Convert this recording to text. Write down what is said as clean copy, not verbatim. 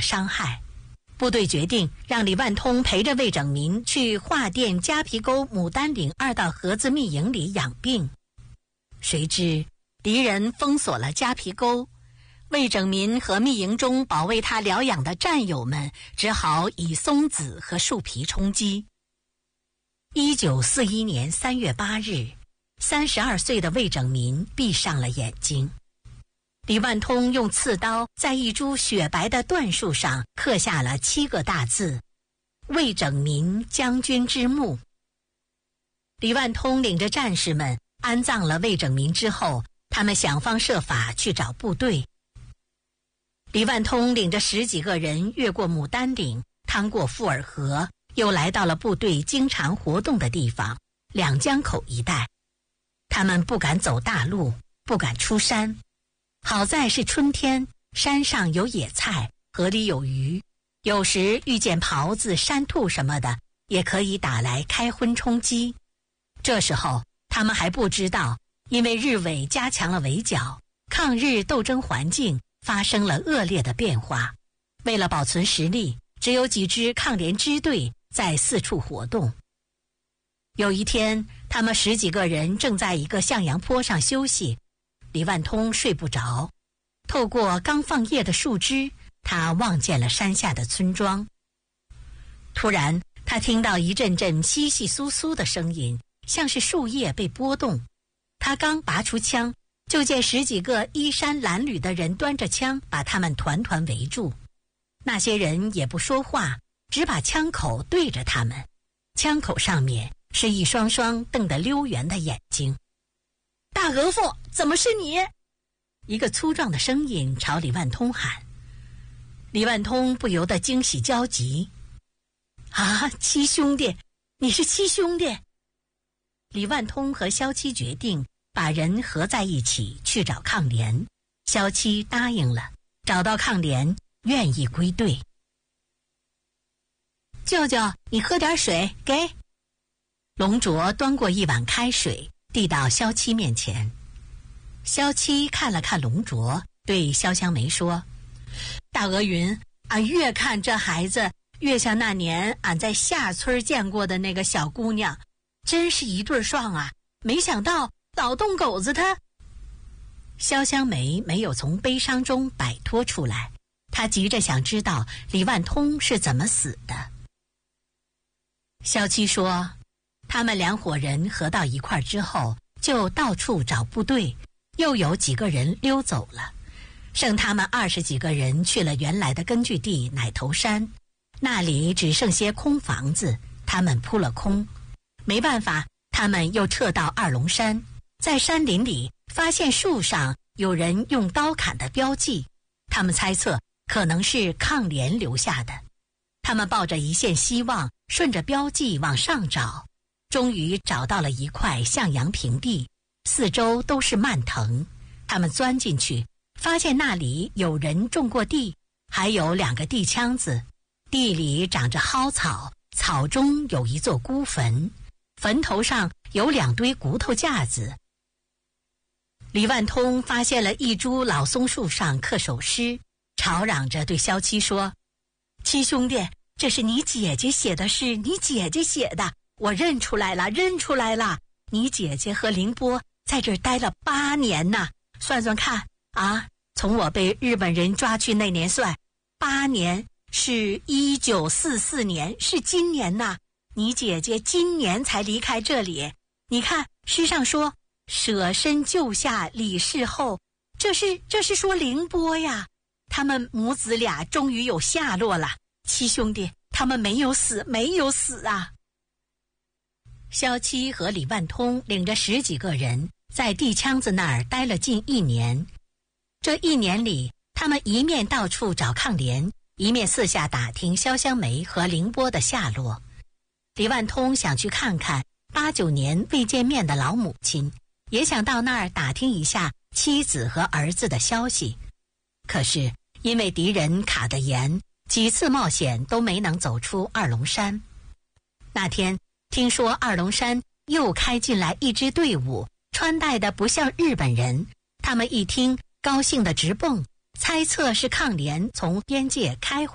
伤害。部队决定让李万通陪着魏拯民去桦甸夹皮沟牡丹岭2道河子密营里养病。谁知敌人封锁了夹皮沟，魏拯民和密营中保卫他疗养的战友们只好以松子和树皮充饥。1941年3月8日，32岁的魏拯民闭上了眼睛。李万通用刺刀在一株雪白的椴树上刻下了7个大字：魏拯民将军之墓。李万通领着战士们安葬了魏拯民之后，他们想方设法去找部队。李万通领着10几个人越过牡丹岭，趟过富尔河，又来到了部队经常活动的地方两江口一带。他们不敢走大路，不敢出山。好在是春天，山上有野菜，河里有鱼，有时遇见狍子、山兔什么的，也可以打来开荤充饥。这时候他们还不知道，因为日伪加强了围剿，抗日斗争环境发生了恶劣的变化。为了保存实力，只有几支抗联支队在四处活动。有一天，他们10几个人正在一个向阳坡上休息，李万通睡不着，透过刚放叶的树枝，他望见了山下的村庄。突然，他听到一阵阵窸窸窣窣的声音，像是树叶被拨动。他刚拔出枪，就见10几个衣衫褴褛的人端着枪把他们团团围住。那些人也不说话，只把枪口对着他们，枪口上面是一双双瞪得溜圆的眼睛。大额驸，怎么是你？一个粗壮的声音朝李万通喊。李万通不由得惊喜焦急。啊，七兄弟，你是七兄弟！李万通和萧七决定把人合在一起去找抗联。萧七答应了，找到抗联，愿意归队。舅舅，你喝点水，给。龙卓端过一碗开水，递到萧七面前。萧七看了看龙卓，对萧香梅说：大鹅云，俺越看这孩子越像那年俺在下村见过的那个小姑娘，真是一对双啊，没想到老洞狗子他。萧香梅没有从悲伤中摆脱出来，她急着想知道李万通是怎么死的。萧七说，他们2伙人合到一块之后，就到处找部队，又有几个人溜走了，剩他们20几个人去了原来的根据地奶头山，那里只剩些空房子，他们扑了空。没办法，他们又撤到二龙山，在山林里发现树上有人用刀砍的标记，他们猜测可能是抗联留下的。他们抱着一线希望，顺着标记往上找，终于找到了一块向阳平地，四周都是蔓藤。他们钻进去，发现那里有人种过地，还有2个地腔子，地里长着蒿草，草中有一座孤坟，坟头上有2堆骨头架子。李万通发现了一株老松树上刻首诗，吵嚷着对萧七说：七兄弟，这是你姐姐写的诗，你姐姐写的，我认出来了，认出来了，你姐姐和凌波在这儿待了8年呢，算算看啊，从我被日本人抓去那年算，8年是1944年，是今年呐。你姐姐今年才离开这里。你看诗上说舍身救下李氏后，这是说凌波呀。他们母子俩终于有下落了，七兄弟他们没有死，没有死啊。萧七和李万通领着10几个人在地腔子那儿待了近1年。这1年里，他们一面到处找抗联，一面四下打听萧香梅和凌波的下落。李万通想去看看8、9年未见面的老母亲，也想到那儿打听一下妻子和儿子的消息。可是因为敌人卡得严，几次冒险都没能走出二龙山。那天听说二龙山又开进来一支队伍，穿戴的不像日本人，他们一听高兴的直蹦，猜测是抗联从边界开回